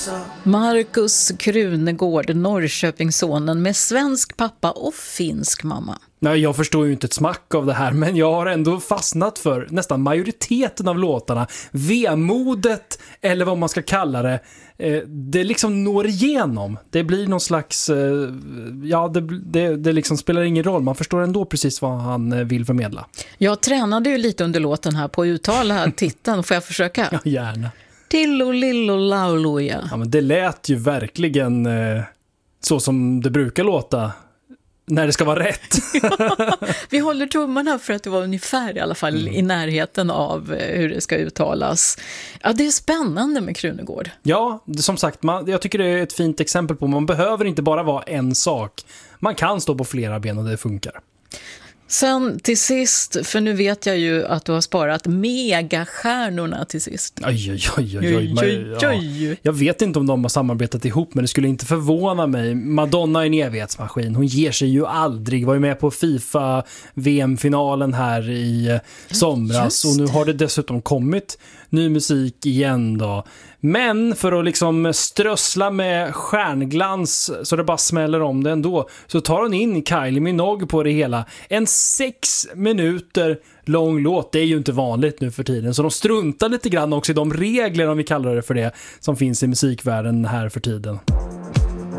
Markus Krunegård, Norrköpingssonen med svensk pappa och finsk mamma. Nej, jag förstår ju inte ett smack av det här, men jag har ändå fastnat för nästan majoriteten av låtarna. Vemodet, eller vad man ska kalla det, det liksom når igenom. Det blir någon slags, det liksom spelar ingen roll. Man förstår ändå precis vad han vill förmedla. Jag tränade ju lite under låten här på att uttala titeln. Får jag försöka? Ja, gärna. Tillo lillo lauluja. Ja, men det lät ju verkligen så som det brukar låta när det ska vara rätt. Ja, vi håller tummarna för att det var ungefär i alla fall i närheten av hur det ska uttalas. Ja, det är spännande med Krunegård. Ja, som sagt, jag tycker det är ett fint exempel på man behöver inte bara vara en sak. Man kan stå på flera ben och det funkar. Sen till sist, för nu vet jag ju att du har sparat megastjärnorna till sist. Oj. Jag vet inte om de har samarbetat ihop, men det skulle inte förvåna mig. Madonna är en evighetsmaskin. Hon ger sig ju aldrig. Var ju med på FIFA VM-finalen här i somras. Och nu har det dessutom kommit ny musik igen då. Men för att liksom strössla med stjärnglans så det bara smäller om det ändå, så tar hon in Kylie Minogue på det hela. En 6 minuter lång låt, det är ju inte vanligt nu för tiden. Så de struntar lite grann också i de regler, om vi kallar det för det, som finns i musikvärlden här för tiden.